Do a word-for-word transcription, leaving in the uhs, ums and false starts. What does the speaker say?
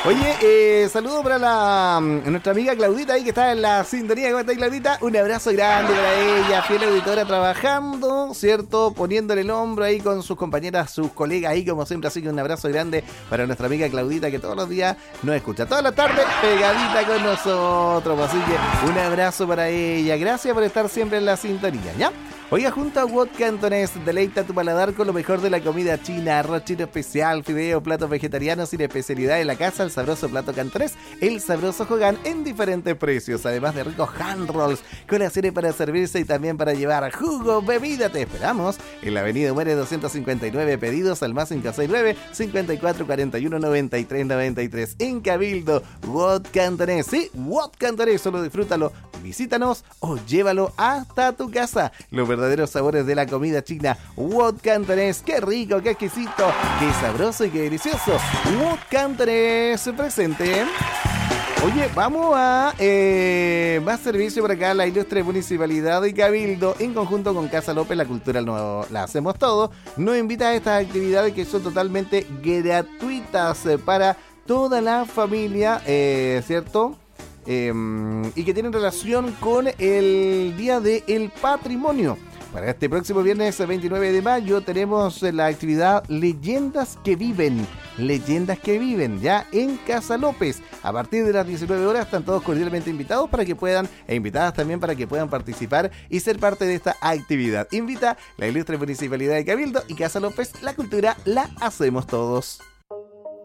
Oye, eh, saludo para la nuestra amiga Claudita ahí que está en la sintonía. ¿Cómo está Claudita? Un abrazo grande para ella, fiel auditora trabajando, ¿cierto? Poniéndole el hombro ahí con sus compañeras, sus colegas ahí como siempre. Así que un abrazo grande para nuestra amiga Claudita que todos los días nos escucha. Todas las tardes pegadita con nosotros. Así que un abrazo para ella. Gracias por estar siempre en la sintonía, ¿ya? Oiga, junto a Wok Cantonés, deleita tu paladar con lo mejor de la comida china, arroz chino especial, fideo, platos vegetarianos sin especialidad en la casa, el sabroso plato cantonés, el sabroso Hogan en diferentes precios, además de ricos hand rolls, colaciones para servirse y también para llevar jugo, bebida. Te esperamos en la avenida Muere doscientos cincuenta y nueve, pedidos al más cinco seis nueve, cincuenta y cuatro cuarenta y uno, noventa y tres noventa y tres en Cabildo. Wok Cantonés, sí, Wok Cantonés, solo disfrútalo, visítanos o llévalo hasta tu casa. Los verdaderos sabores de la comida china. Wok Cantonés, qué rico, qué exquisito, qué sabroso y qué delicioso. Wok Cantonés presente. Oye, vamos a eh, más servicio por acá, la ilustre Municipalidad de Cabildo, en conjunto con Casa López, la cultura no la hacemos todo, nos invita a estas actividades que son totalmente gratuitas eh, para toda la familia, eh, ¿cierto? Eh, y que tienen relación con el Día del Patrimonio. Para este próximo viernes veintinueve de mayo tenemos la actividad Leyendas que Viven. Leyendas que Viven, ya en Casa López. A partir de las diecinueve horas están todos cordialmente invitados para que puedan, e invitadas también para que puedan participar y ser parte de esta actividad. Invita la ilustre Municipalidad de Cabildo y Casa López, la cultura la hacemos todos.